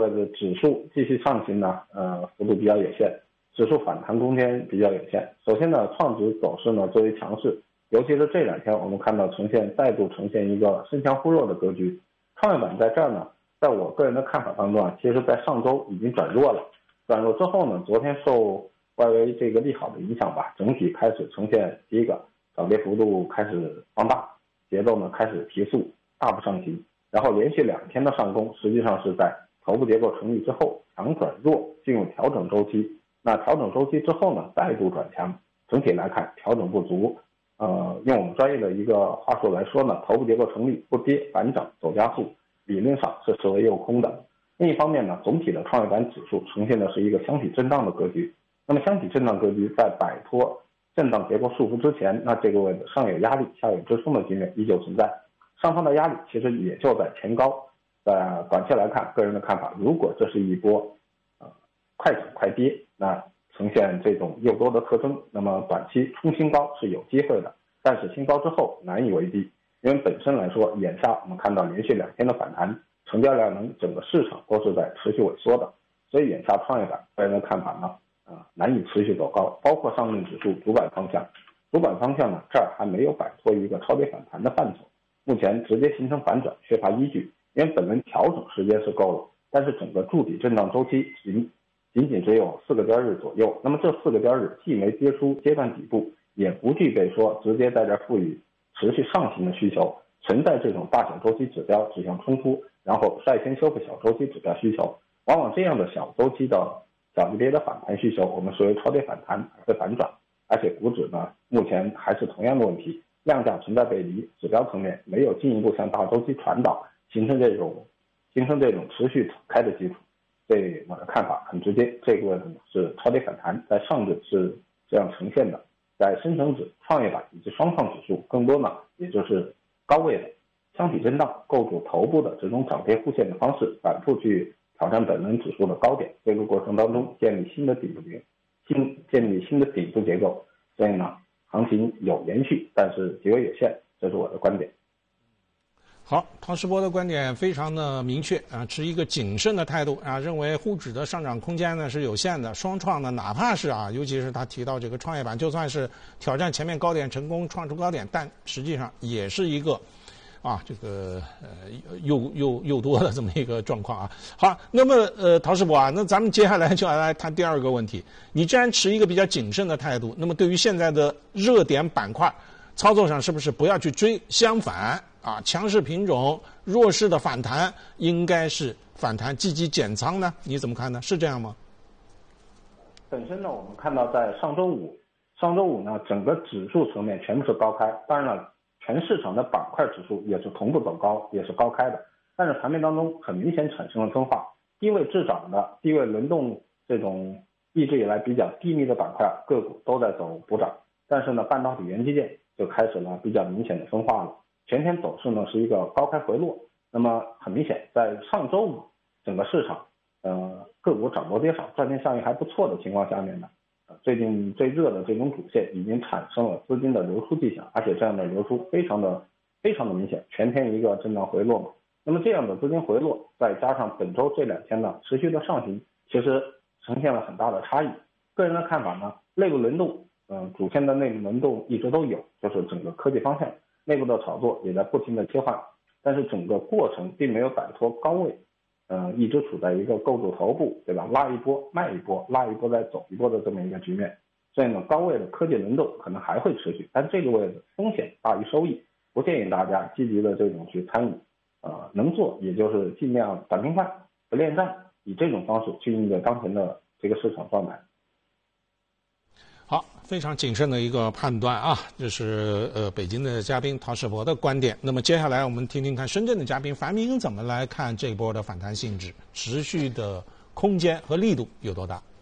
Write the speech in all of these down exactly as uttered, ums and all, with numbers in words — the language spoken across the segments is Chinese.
味着指数继续上行呢，呃，幅度比较有限，指数反弹空间比较有限。首先呢，创指走势呢作为强势，尤其是这两天我们看到呈现再度呈现一个身强忽弱的格局。创业板在这儿呢，在我个人的看法当中啊，其实在上周已经转弱了，转弱之后呢，昨天受外围这个利好的影响吧，整体开始呈现第一个涨跌幅度开始放大，节奏呢开始提速，大幅上行。然后连续两天的上攻，实际上是在头部结构成立之后强转弱，进入调整周期。那调整周期之后呢，再度转强。整体来看，调整不足。呃，用我们专业的一个话术来说呢，头部结构成立不跌反涨走加速，理论上是视为诱空的。另一方面呢，总体的创业板指数呈现的是一个箱体震荡的格局。那么箱体震荡格局在摆脱震荡结构束缚之前，那这个位置上有压力下有支撑的局面依旧存在。上方的压力其实也就在前高，在短期来看，个人的看法，如果这是一波呃快涨快跌，那呈现这种诱多的特征，那么短期冲新高是有机会的，但是新高之后难以为继，因为本身来说，眼下我们看到连续两天的反弹，成交量能整个市场都是在持续萎缩的，所以眼下创业板个人的看法呢，呃难以持续走高，包括上证指数主板方向，主板方向呢这儿还没有摆脱一个超跌反弹的范畴。目前直接形成反转缺乏依据，因为本轮调整时间是够了，但是整个筑底震荡周期仅仅仅只有四个交易日左右。那么这四个交易日既没跌出阶段底部，也不具备说直接在这赋予持续上行的需求，存在这种大小周期指标指向冲突，然后率先修复小周期指标需求。往往这样的小周期的小级别的反弹需求，我们视为超跌反弹而非反转。而且股指呢，目前还是同样的问题。量价存在背离，指标层面没有进一步向大周期传导，形成这种形成这种持续走开的基础。所以我的看法很直接，这个位置是超跌反弹，在上指是这样呈现的，在深成指、创业板以及双创指数，更多呢也就是高位的箱体震荡，构筑头部的这种涨跌互现的方式，反复去挑战本轮指数的高点。这个过程当中建立新的底部结新建立新的底部结构，所以呢。行情有延续，但是极为有限，这是我的观点。 好，陶世波的观点非常的明确啊，持一个谨慎的态度啊，认为沪指的上涨空间呢是有限的，双创呢哪怕是啊，尤其是他提到这个创业板，就算是挑战前面高点成功创出高点，但实际上也是一个啊，这个呃又又又多的这么一个状况啊。好，那么呃，陶世博啊，那咱们接下来就要来谈第二个问题。你既然持一个比较谨慎的态度，那么对于现在的热点板块，操作上是不是不要去追？相反啊，强势品种、弱势的反弹，应该是反弹积极减仓呢？你怎么看呢？是这样吗？ 本身呢，我们看到在上周五，上周五呢，整个指数层面全部是高开，当然了。全市场的板块指数也是同步走高，也是高开的，但是盘面当中很明显产生了分化，低位滞涨的、低位轮动这种一直以来比较低迷的板块个股都在走补涨，但是呢，半导体、元器件就开始了比较明显的分化了。全天走势呢是一个高开回落，那么很明显，在上周五整个市场呃个股涨多跌少、赚钱效应还不错的情况下面呢。最近最热的这种主线已经产生了资金的流出迹象，而且这样的流出非常的非常的明显，全天一个震荡回落嘛。那么这样的资金回落，再加上本周这两天呢持续的上行，其实呈现了很大的差异。个人的看法呢，内部轮动，嗯、呃，主线的内部轮动一直都有，就是整个科技方向内部的炒作也在不停的切换，但是整个过程并没有摆脱高位。呃，一直处在一个构筑头部，对吧？拉一波卖一波，拉一波再走一波的这么一个局面。所以呢，高位的科技轮动可能还会持续，但这个位置风险大于收益，不建议大家积极的这种去参与。呃，能做也就是尽量短平快，不恋战，以这种方式去应对当前的这个市场状态。 好，非常谨慎的一个判断啊，这是呃北京的嘉宾陶世博的观点。那么接下来我们听听看深圳的嘉宾樊明怎么来看这一波的反弹性质，持续的空间和力度有多大？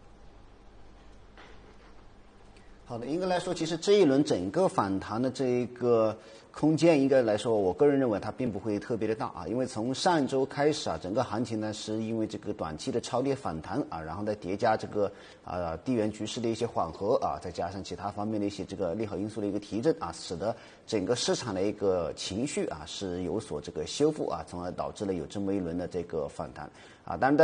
好的，应该来说，其实这一轮整个反弹的这一个空间，应该来说，我个人认为它并不会特别的大啊，因为从上周开始啊，整个行情呢是因为这个短期的超跌反弹啊，然后再叠加这个啊地缘局势的一些缓和啊，再加上其他方面的一些这个利好因素的一个提振啊，使得整个市场的一个情绪啊是有所这个修复啊，从而导致了有这么一轮的这个反弹啊，当然。